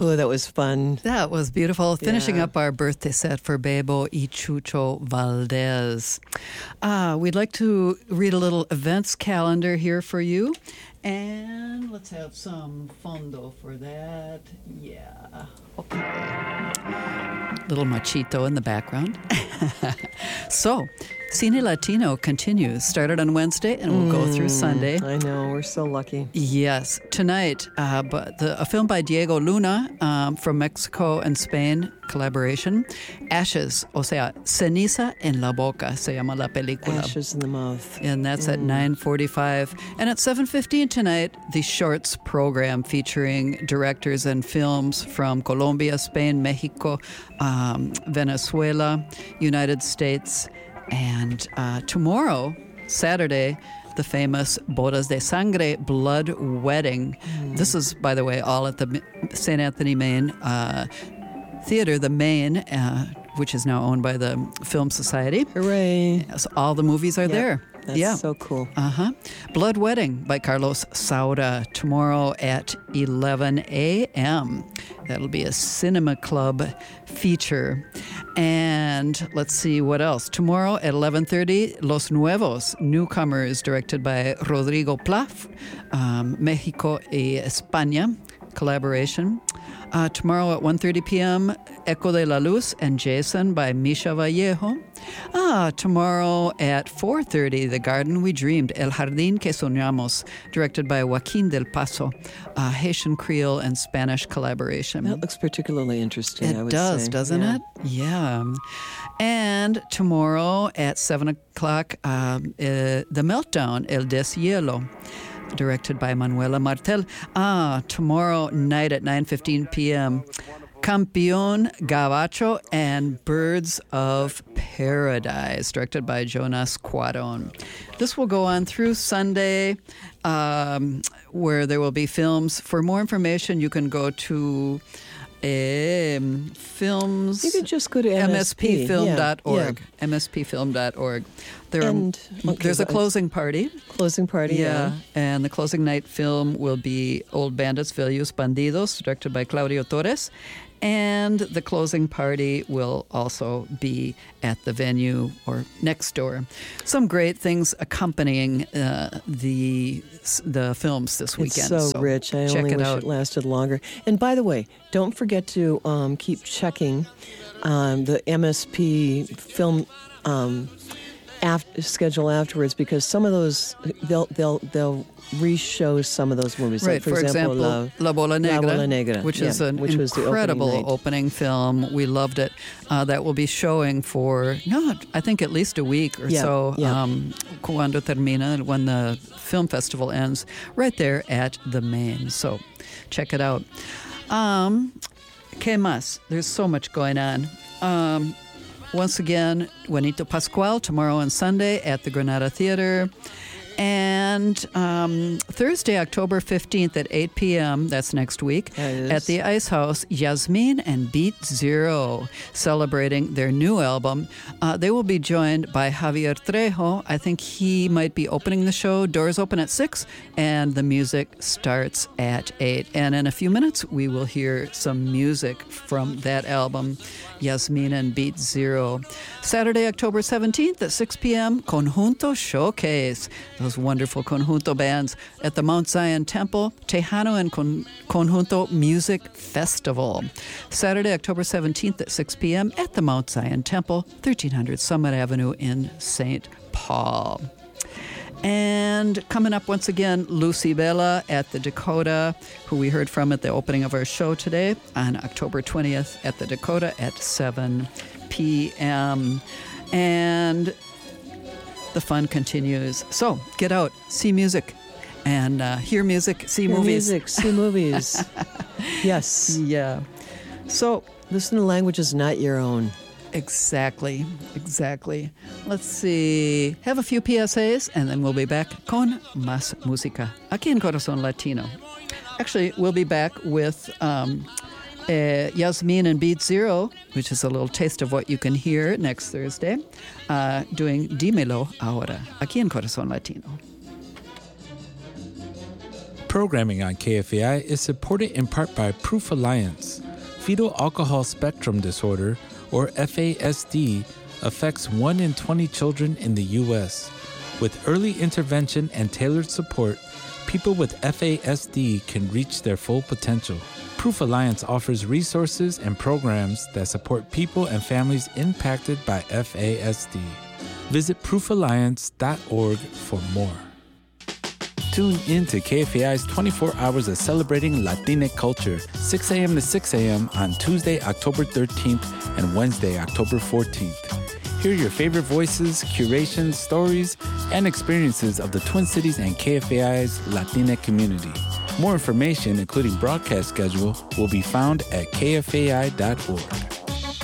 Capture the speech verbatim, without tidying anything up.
Oh, that was fun. That was beautiful. Yeah. Finishing up our birthday set for Bebo y Chucho Valdez. Uh, we'd like to read a little events calendar here for you. And let's have some fondo for that. Yeah. Okay. Little machito in the background. So, Cine Latino continues. Started on Wednesday and will mm, go through Sunday. I know, we're so lucky. Yes. Tonight, uh, but the, a film by Diego Luna um, from Mexico and Spain, collaboration. Ashes, o sea, Ceniza en la Boca, se llama la película. Ashes in the Mouth. And that's mm. at nine forty-five. And at seven fifteen tonight, the Shorts program featuring directors and films from Colombia, Spain, Mexico, um, Venezuela, United States. And uh, tomorrow, Saturday, the famous Bodas de Sangre, Blood Wedding. Mm. This is, by the way, all at the Saint Anthony Main uh, Theater, the Main, uh, which is now owned by the Film Society. Hooray. So all the movies are yep. there. That's yeah. so cool. Uh-huh. Blood Wedding by Carlos Saura tomorrow at eleven a.m. That'll be a cinema club feature. And let's see what else. Tomorrow at eleven thirty, Los Nuevos, Newcomers, directed by Rodrigo Plaf, um, Mexico y España, collaboration. Uh, tomorrow at one thirty p.m., Eco de la Luz and Jason by Misha Vallejo. Ah, tomorrow at four thirty, The Garden We Dreamed, El Jardín que Soñamos, directed by Joaquin del Paso, uh, Haitian Creole and Spanish collaboration. That looks particularly interesting, it I would does, say. doesn't yeah. it? Yeah. And tomorrow at seven o'clock, um, uh, The Meltdown, El Deshielo, directed by Manuela Martel. Ah, tomorrow night at nine fifteen p.m., Campeón Gabacho and Birds of Paradise, directed by Jonas Cuarón. This will go on through Sunday, um, where there will be films. For more information, you can go to um, films. You could just go to M S P. M S P film dot org. Yeah, yeah. M S P film dot org. There and, are, okay, there's a closing party. Closing party, yeah. yeah. And the closing night film will be Old Bandits, Velhos Bandidos, directed by Claudio Torres. And the closing party will also be at the venue or next door. Some great things accompanying uh, the the films this weekend. It's so, so rich. I check only it wish out. it lasted longer. And by the way, don't forget to um, keep checking um, the M S P film um, after, schedule afterwards, because some of those they'll they'll they'll re-show some of those movies. Right, like, for, for example, La, La Bola Negra, La Bola Negra, which yeah, is an which was incredible the opening, opening film. We loved it. Uh, that will be showing for, no, I think at least a week or yeah, so, yeah. Um, cuando termina, when the film festival ends, right there at the Main. So check it out. Um, ¿Qué más? There's so much going on. Um, once again, Juanito Pascual tomorrow and Sunday at the Granada Theater. And um, Thursday, October fifteenth at eight p.m., that's next week, at the Ice House, Yasmin and Beat Zero, celebrating their new album. Uh, they will be joined by Javier Trejo. I think he might be opening the show. Doors open at six, and the music starts at eight. And in a few minutes, we will hear some music from that album, Yasmin and Beat Zero. Saturday, October seventeenth at six p.m., Conjunto Showcase. Those wonderful Conjunto bands at the Mount Zion Temple, Tejano and Con- Conjunto Music Festival. Saturday, October seventeenth at six p.m. at the Mount Zion Temple, thirteen hundred Summit Avenue in Saint Paul. And coming up once again, Lucy Bella at the Dakota, who we heard from at the opening of our show today, on October twentieth at the Dakota at seven p.m. And the fun continues. So get out, see music, and uh, hear music, see hear movies. music, see movies. Yes. Yeah. So listen to languages not your own. Exactly, exactly. Let's see. Have a few P S As, and then we'll be back con más música aquí en Corazón Latino. Actually, we'll be back with um, uh, Yasmin and Beat Zero, which is a little taste of what you can hear next Thursday, uh, doing Dímelo Ahora aquí en Corazón Latino. Programming on K F A I is supported in part by Proof Alliance. Fetal alcohol spectrum disorder, or F A S D, affects one in twenty children in the U S. With early intervention and tailored support, people with F A S D can reach their full potential. Proof Alliance offers resources and programs that support people and families impacted by F A S D. Visit proof alliance dot org for more. Tune in to K F A I's twenty-four hours of celebrating Latinx culture, six a.m. to six a.m. on Tuesday, October thirteenth and Wednesday, October fourteenth. Hear your favorite voices, curations, stories, and experiences of the Twin Cities and K F A I's Latinx community. More information, including broadcast schedule, will be found at k f a i dot org.